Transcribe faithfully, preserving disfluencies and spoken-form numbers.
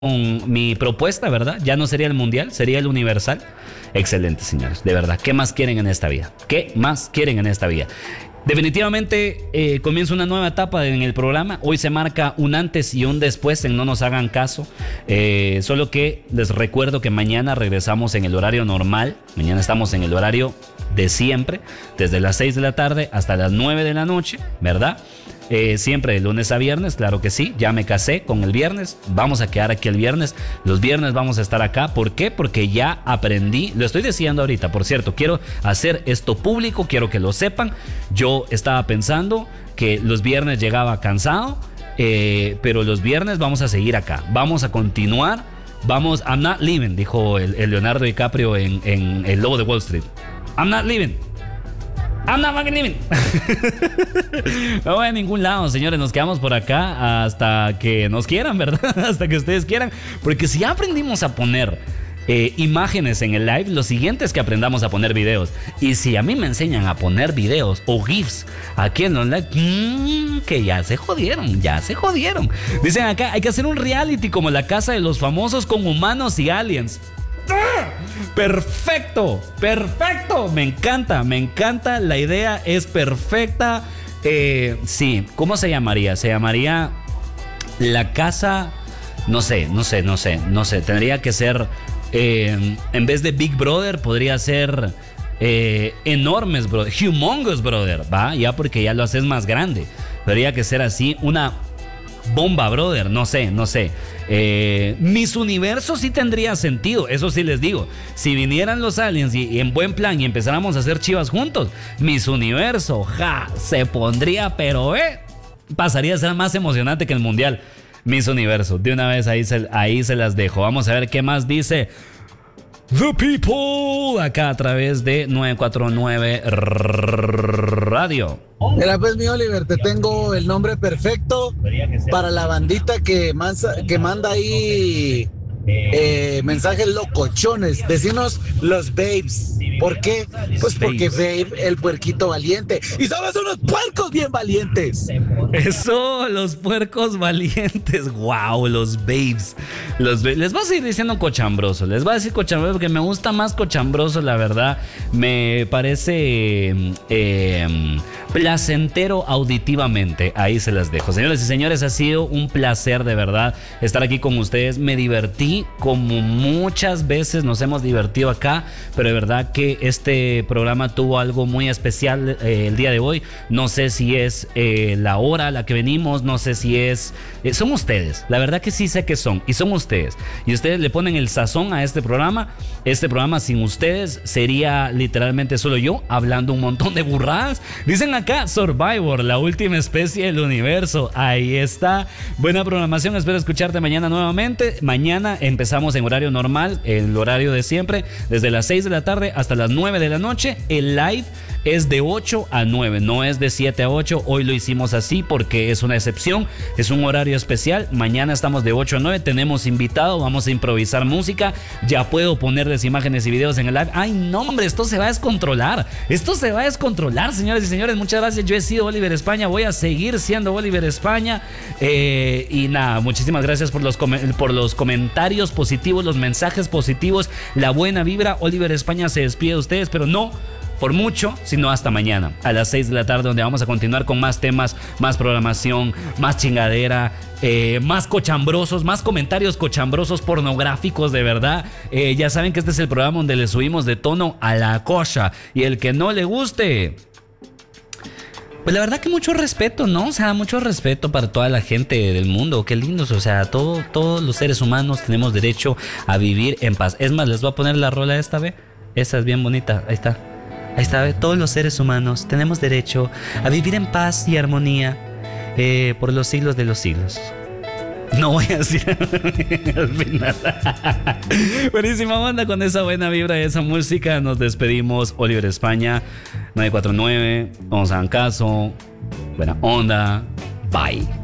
con mi propuesta, ¿verdad? Ya no sería el mundial, sería el universal. Excelente, señores, de verdad. ¿Qué más quieren en esta vida? ¿Qué más quieren en esta vida? Definitivamente eh, comienza una nueva etapa en el programa. Hoy se marca un antes y un después en No Nos Hagan Caso. Eh, solo que les recuerdo que mañana regresamos en el horario normal. Mañana estamos en el horario de siempre, desde las seis de la tarde hasta las nueve de la noche, ¿verdad? Eh, siempre de lunes a viernes, claro que sí. Ya me casé con el viernes. Vamos a quedar aquí el viernes. Los viernes vamos a estar acá. ¿Por qué? Porque ya aprendí. Lo estoy diciendo ahorita, por cierto. Quiero hacer esto público. Quiero que lo sepan. Yo estaba pensando que los viernes llegaba cansado. Eh, pero los viernes vamos a seguir acá. Vamos a continuar. Vamos. I'm not leaving, dijo el, el Leonardo DiCaprio en, en El Lobo de Wall Street. I'm not leaving. I'm not fucking leaving. No voy a ningún lado, señores. Nos quedamos por acá hasta que nos quieran, ¿verdad? Hasta que ustedes quieran. Porque si ya aprendimos a poner eh, imágenes en el live, lo siguiente es que aprendamos a poner videos. Y si a mí me enseñan a poner videos o GIFs aquí en los live, mmm, que ya se jodieron, ya se jodieron. Dicen acá, hay que hacer un reality como La Casa de los Famosos con humanos y aliens. Perfecto, perfecto. Me encanta, me encanta. La idea es perfecta. Eh, sí, ¿cómo se llamaría? Se llamaría La Casa. No sé, no sé, no sé, no sé. Tendría que ser, eh, en vez de Big Brother, podría ser eh, Enormes Brother, Humongous Brother, ¿va? Ya porque ya lo haces más grande. Tendría que ser así, una Bomba Brother, no sé, no sé. Eh, Miss Universo sí tendría sentido, eso sí les digo. Si vinieran los aliens y, y en buen plan y empezáramos a hacer chivas juntos, Miss Universo, ja, se pondría, pero eh, pasaría a ser más emocionante que el mundial. Miss Universo, de una vez ahí se, ahí se las dejo. Vamos a ver qué más dice The People acá a través de nueve cuatro nueve Radio. Mira pues, mi Oliver, te tengo el nombre perfecto para la bandita que, mansa, que manda ahí eh, mensajes locochones. Decinos los babes. ¿Por qué? Pues porque babe, el puerquito valiente. Y somos unos puercos bien valientes. Eso, los puercos valientes. Wow, los babes. Los babes. Les voy a seguir diciendo cochambroso. Les voy a decir cochambroso porque me gusta más cochambroso, la verdad. Me parece eh, placentero auditivamente. Ahí se las dejo. Señores y señores, ha sido un placer de verdad estar aquí con ustedes. Me divertí como muchas veces nos hemos divertido acá, pero de verdad que este programa tuvo algo muy especial eh, el día de hoy. No sé si es eh, la hora a la que venimos, no sé si es... Eh, son ustedes, la verdad que sí sé que son, y son ustedes. Y ustedes le ponen el sazón a este programa. Este programa sin ustedes sería literalmente solo yo hablando un montón de burradas. Dicen acá, Survivor, la última especie del universo. Ahí está. Buena programación, espero escucharte mañana nuevamente. Mañana empezamos en horario normal, el horario de siempre, desde las seis de la tarde hasta las nueve de la noche. El live es de ocho a nueve, no es de siete a ocho. Hoy lo hicimos así porque es una excepción, es un horario especial. Mañana estamos de ocho a nueve, tenemos invitado, vamos a improvisar música. Ya puedo ponerles imágenes y videos en el live. Ay, no, hombre, esto se va a descontrolar. Esto se va a descontrolar, señores y señores. Muchas gracias. Yo he sido Oliver España, voy a seguir siendo Oliver España. Eh, y nada, muchísimas gracias por los, com- por los comentarios positivos, los mensajes positivos, la buena vibra. Oliver España se despide de ustedes, pero no por mucho, sino hasta mañana a las seis de la tarde, donde vamos a continuar con más temas, más programación, más chingadera, eh, más cochambrosos, más comentarios cochambrosos pornográficos, de verdad. Eh, ya saben que este es el programa donde le subimos de tono a la cosa, y el que no le guste, pues la verdad que mucho respeto, ¿no? O sea, mucho respeto para toda la gente del mundo. Qué lindos, o sea, todo, todos los seres humanos tenemos derecho a vivir en paz. Es más, les voy a poner la rola esta vez. Esta es bien bonita, ahí está. Ahí está, todos los seres humanos tenemos derecho a vivir en paz y armonía eh, por los siglos de los siglos. No voy a decir al final. Buenísima banda, con esa buena vibra y esa música nos despedimos. Oliver España, nueve cuatro nueve, vamos a hacer caso. Buena onda, bye.